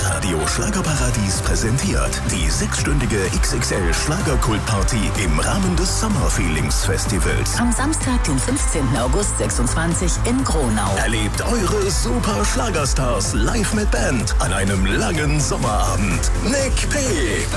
Radio Schlagerparadies präsentiert die 6-stündige XXL Schlagerkultparty im Rahmen des Summer Feelings Festivals. Am Samstag, den 15. August 26 in Gronau. Erlebt eure super Schlagerstars live mit Band an einem langen Sommerabend. Nick P.